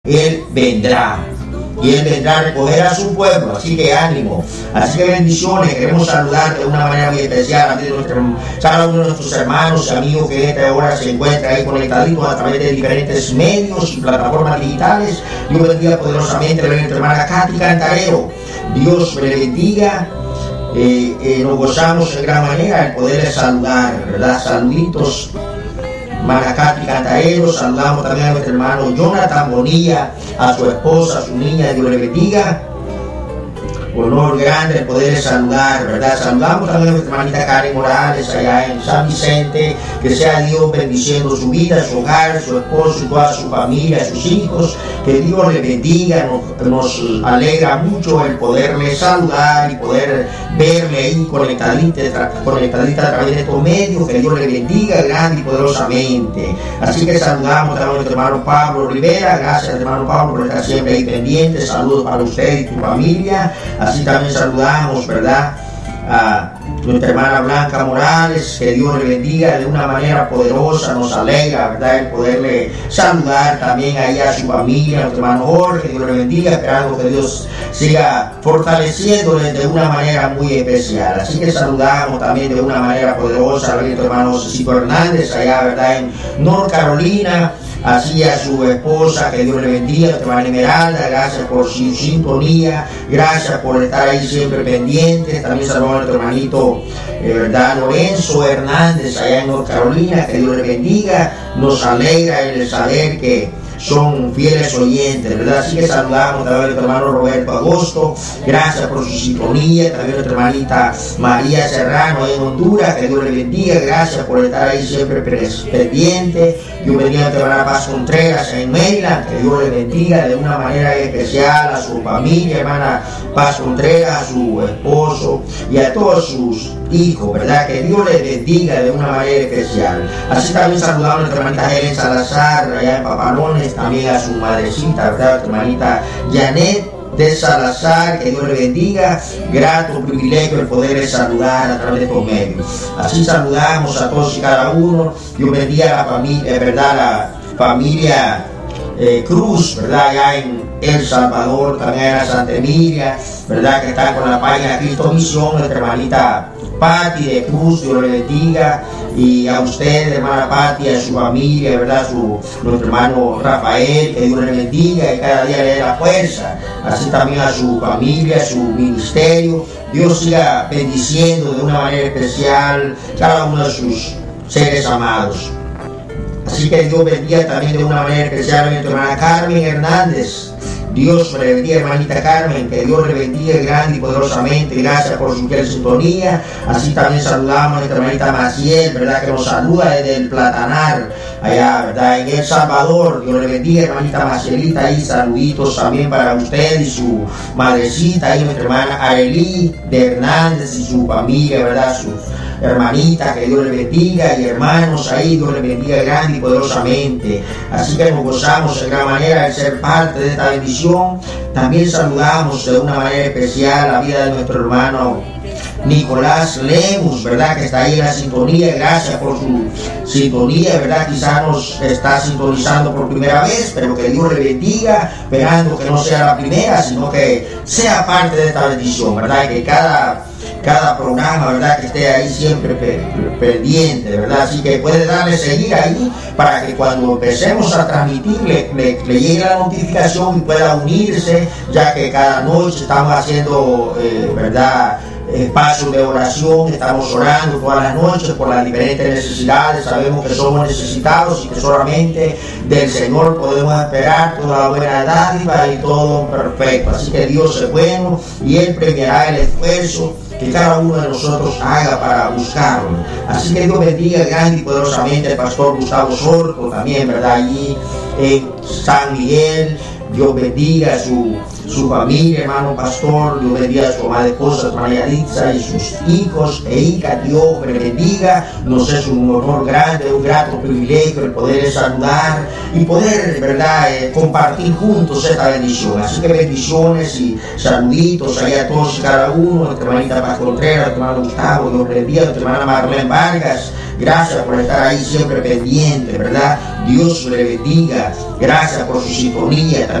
Él vendrá. Y Él vendrá a recoger a su pueblo, así que ánimo, así que bendiciones. Queremos saludar de una manera muy especial a cada uno de nuestros hermanos y amigos que en esta hora se encuentra ahí conectaditos a través de diferentes medios y plataformas digitales. Dios bendiga poderosamente a nuestra hermana Katy Cantarero. Dios le bendiga. Nos gozamos en gran manera el poderle saludar, ¿verdad? Saluditos, hermana Katy Cantarero. Saludamos también a nuestro hermano Jonathan Bonilla, a su esposa, a su niña. Dios le bendiga. Honor grande el poder saludar, ¿verdad? Saludamos también a nuestra hermanita Karen Morales allá en San Vicente. Que sea Dios bendiciendo su vida, su hogar, su esposo y toda su familia, sus hijos. Que Dios le bendiga. Nos alegra mucho el poderle saludar y poder verle ahí conectadita a través de estos medios. Que Dios le bendiga grande y poderosamente. Así que saludamos también a nuestro hermano Pablo Rivera. Gracias, hermano Pablo, por estar siempre ahí pendiente. Saludos para usted y tu familia. Así también saludamos, ¿verdad?, a nuestra hermana Blanca Morales. Que Dios le bendiga de una manera poderosa. Nos alegra, ¿verdad?, el poderle saludar también ahí a su familia, a nuestro hermano Jorge. Dios le bendiga, esperando que Dios siga fortaleciéndole de una manera muy especial. Así que saludamos también de una manera poderosa a nuestro hermano Josecito Hernández allá, ¿verdad?, en North Carolina. Así a su esposa, que Dios le bendiga, nuestra hermana Esmeralda. Gracias por su sintonía, gracias por estar ahí siempre pendientes. También saludamos a nuestro hermanito, ¿verdad?, Lorenzo Hernández allá en North Carolina. Que Dios le bendiga. Nos alegra el saber que son fieles oyentes, ¿verdad? Así que saludamos también a nuestro hermano Roberto Agosto. Gracias por su sintonía. También a nuestra hermanita María Serrano en Honduras. Que Dios le bendiga. Gracias por estar ahí siempre pendiente. Dios bendiga a nuestra hermana Paz Contreras en Maryland. Que Dios le bendiga de una manera especial a su familia, hermana Paz Contreras, a su esposo y a todos sus hijos, ¿verdad? Que Dios les bendiga de una manera especial. Así también saludamos a nuestra hermanita Helen Salazar allá en Papalones. También a su madrecita, ¿verdad?, nuestra hermanita Janet de Salazar. Que Dios le bendiga. Grato privilegio el poder saludar a través de estos medios. Así saludamos a todos y cada uno. Dios bendiga a la familia, ¿verdad?, la familia Cruz, ¿verdad?, allá en El Salvador. También a la Santa Emilia, ¿verdad?, que están con la página Cristo Misión. Nuestra hermanita Patti de Cruz, Dios le bendiga. Y a usted, hermana Patti, a su familia, ¿verdad?, nuestro hermano Rafael. Que Dios le bendiga y cada día le dé la fuerza. Así también a su familia, a su ministerio. Dios siga bendiciendo de una manera especial cada uno de sus seres amados. Así que Dios bendiga también de una manera especial a nuestra hermana Carmen Hernández. Dios le bendiga, hermanita Carmen. Que Dios le bendiga grande y poderosamente. Gracias por su fiel sintonía. Así también saludamos a nuestra hermanita Maciel, ¿verdad?, que nos saluda desde el Platanar allá, ¿verdad?, en El Salvador. Dios le bendiga, hermanita Macielita. Y saluditos también para usted y su madrecita y nuestra hermana Arely de Hernández y su familia, ¿verdad?, sus hermanitas. Que Dios le bendiga, y hermanos ahí, Dios le bendiga grande y poderosamente. Así que nos gozamos de gran manera de ser parte de esta bendición. También saludamos de una manera especial la vida de nuestro hermano Nicolás Lemus, ¿verdad?, que está ahí en la sintonía. Gracias por su sintonía, ¿verdad? Quizás nos está sintonizando por primera vez, pero que Dios le bendiga, esperando que no sea la primera, sino que sea parte de esta bendición, ¿verdad? Que cada programa, ¿verdad?, que esté ahí siempre pendiente, ¿verdad? Así que puede darle seguir ahí para que cuando empecemos a transmitir le llegue la notificación y pueda unirse, ya que cada noche estamos haciendo, ¿verdad?, espacios de oración. Estamos orando todas las noches por las diferentes necesidades. Sabemos que somos necesitados y que solamente del Señor podemos esperar toda buena dádiva y todo perfecto. Así que Dios es bueno y Él premiará el esfuerzo que cada uno de nosotros haga para buscarlo. Así que Dios bendiga grande y poderosamente al pastor Gustavo Sorco también, ¿verdad?, allí en San Miguel. Dios bendiga a su su familia, hermano pastor. Dios bendiga a su amada esposa, hermana Yaritza, y sus hijos e hijas. Dios me bendiga. Nos es un honor grande, un grato privilegio el poder saludar y poder, ¿verdad?, compartir juntos esta bendición. Así que bendiciones y saluditos allá a todos y cada uno. Nuestra hermanita Paz Contreras, nuestro hermano Gustavo, Dios le bendiga, nuestra hermana Marlene Vargas. Gracias por estar ahí siempre pendiente, ¿verdad? Dios le bendiga. Gracias por su sintonía. También